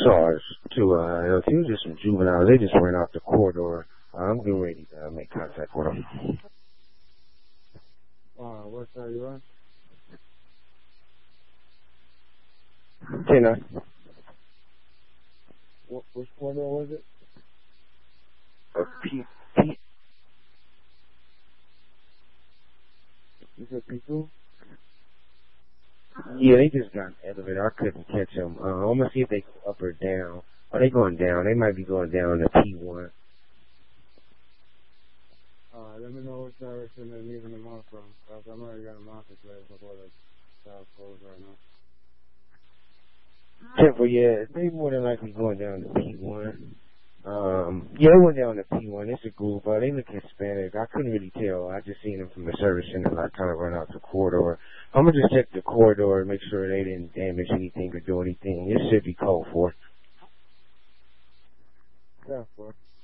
SARS to LT. It was just some juveniles. They just ran off the corridor. I'm getting ready to make contact with them. What side are you on? 10-9. Which corridor was it? P. You said P2? Yeah, they just got an elevator. I couldn't catch them. I'm gonna see if they go up or down. Are they going down? They might be going down to P1. Let me know which direction they're leaving them off from. I'm already got them off this way before the south closed right now. Temple, yeah, they more than likely going down to P1. Yeah, they went down to P1. It's a group. They look Hispanic. I couldn't really tell. I just seen them from the service center. I kind of run out the corridor. I'm gonna just check the corridor and make sure they didn't damage anything or do anything. It should be code 4. Yeah, 4.